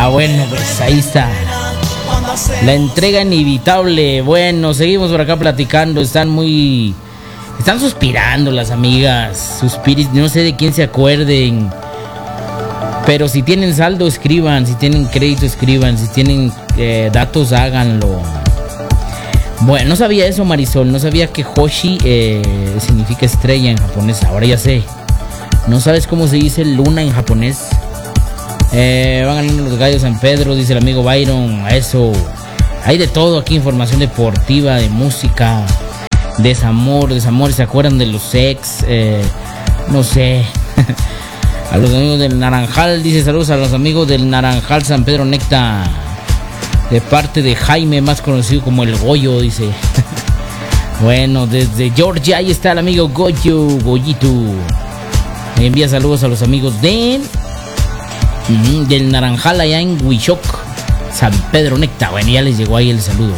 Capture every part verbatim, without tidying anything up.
Ah, bueno, pues ahí está. La entrega inevitable. Bueno, seguimos por acá platicando. Están muy... Están suspirando las amigas. Suspiris, no sé de quién se acuerden. Pero si tienen saldo, escriban. Si tienen crédito, escriban. Si tienen eh, datos, háganlo. Bueno, no sabía eso, Marisol. No sabía que Hoshi eh, significa estrella en japonés. Ahora ya sé. ¿No sabes cómo se dice luna en japonés? Eh, van ganando los gallos San Pedro, dice el amigo Byron. Eso. Hay de todo aquí. Información deportiva, de música, desamor, desamor. ¿Se acuerdan de los ex? Eh, no sé. A los amigos del Naranjal, dice saludos a los amigos del Naranjal San Pedro Necta. De parte de Jaime, más conocido como el Goyo, dice. Bueno, desde Georgia, ahí está el amigo Goyo, Goyito. Me envía saludos a los amigos de... Uh, del Naranjal allá en Huichoc, San Pedro Necta. Bueno, ya les llegó ahí el saludo.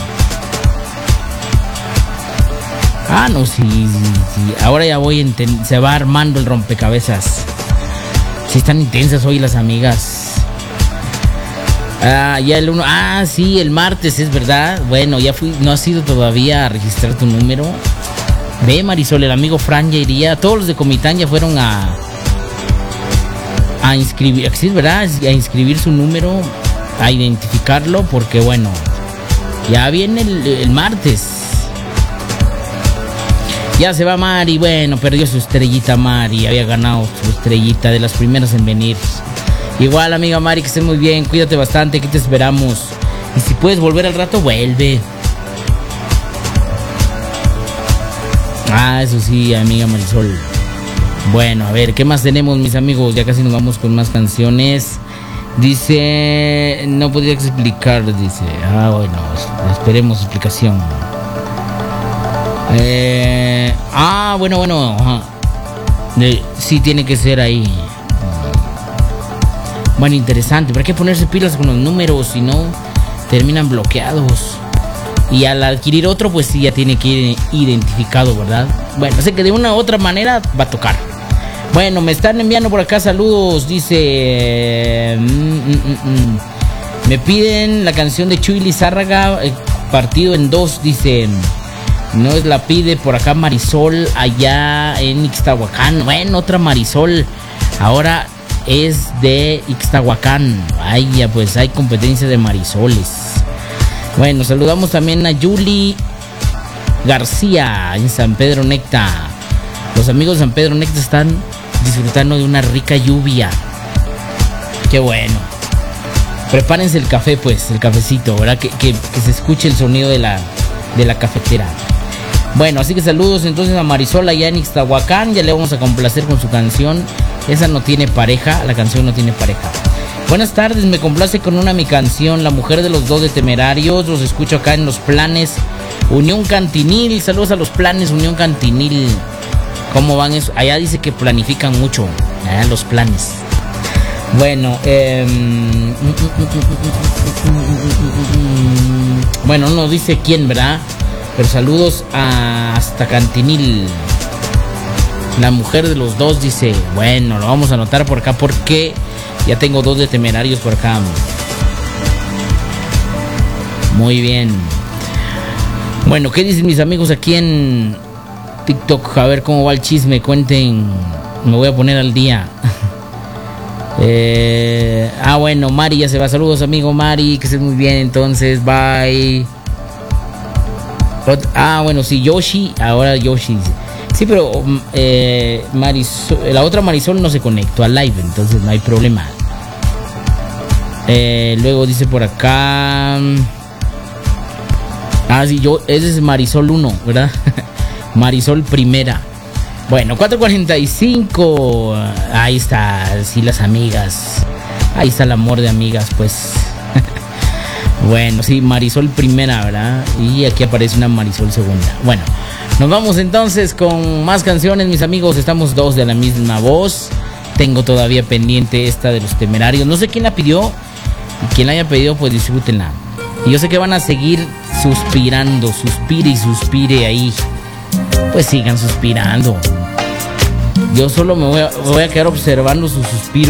Ah, no, sí, sí, sí. Ahora ya voy, enten- se va armando el rompecabezas. Sí, están intensas hoy las amigas. Ah, ya el uno. Ah, sí, el martes, es verdad. Bueno, ya fui, no has ido todavía a registrar tu número. Ve, Marisol, el amigo Fran ya iría. Todos los de Comitán ya fueron a a inscribir, sí, es verdad, a inscribir su número, a identificarlo, porque bueno, ya viene el, el martes. Ya se va Mari, bueno, perdió su estrellita Mari, había ganado su estrellita, de las primeras en venir. Igual, amiga Mari, que estés muy bien, cuídate bastante, aquí te esperamos. Y si puedes volver al rato, vuelve. Ah, eso sí, amiga Marisol. Bueno, a ver, ¿qué más tenemos, mis amigos? Ya casi nos vamos con más canciones. Dice, no podría explicar, dice. Ah, bueno, esperemos explicación. Eh, ah, bueno, bueno. Ajá. De, sí, tiene que ser ahí. Bueno, interesante, pero hay que ponerse pilas con los números, si no, terminan bloqueados. Y al adquirir otro, pues sí, ya tiene que ir identificado, ¿verdad? Bueno, sé que de una u otra manera va a tocar. Bueno, me están enviando por acá saludos, dice... Mm, mm, mm, mm. Me piden la canción de Chuy Lizárraga, eh, partido en dos, dice... No es la pide por acá Marisol, allá en Ixtahuacán. Bueno, otra Marisol, ahora es de Ixtahuacán. Ay, ya pues hay competencia de Marisoles. Bueno, saludamos también a Yuli García en San Pedro Necta. Los amigos de San Pedro Necta están disfrutando de una rica lluvia. Qué bueno. Prepárense el café, pues, el cafecito, ¿verdad? Que, que, que se escuche el sonido de la, de la cafetera. Bueno, así que saludos entonces a Marisol allá en Ixtahuacán. Ya le vamos a complacer con su canción. Esa no tiene pareja, la canción no tiene pareja. Buenas tardes, me complace con una mi canción, La Mujer de los Dos de Temerarios. Los escucho acá en Los Planes, Unión Cantinil. Saludos a Los Planes, Unión Cantinil. ¿Cómo van eso? Allá dice que planifican mucho, allá Los Planes. Bueno, eh, bueno, no dice quién, ¿verdad? Pero saludos a hasta Cantinil. La Mujer de los Dos, dice. Bueno, lo vamos a anotar por acá porque ya tengo dos de Temerarios por acá. Muy bien. Bueno, ¿qué dicen mis amigos aquí en TikTok? A ver cómo va el chisme, cuenten. Me voy a poner al día. eh, ah, bueno, Mari ya se va. Saludos, amigo Mari, que estés muy bien entonces. Bye. Ah, bueno, sí, Yoshi. Ahora Yoshi. Sí, pero eh, Marisol, la otra Marisol no se conectó al live, entonces no hay problema. Eh, luego dice por acá... Ah, sí, yo, ese es Marisol uno, ¿verdad? Marisol primera. Bueno, cuatro cuarenta y cinco. Ahí está, sí, las amigas. Ahí está el amor de amigas, pues. Bueno, sí, Marisol primera, ¿verdad? Y aquí aparece una Marisol segunda. Bueno, nos vamos entonces con más canciones, mis amigos. Estamos dos de la misma voz. Tengo todavía pendiente esta de Los Temerarios. No sé quién la pidió. Y quien la haya pedido, pues disfrútenla. Y yo sé que van a seguir suspirando, suspire y suspire ahí. Pues sigan suspirando. Yo solo me voy a, voy a quedar observando su suspiro.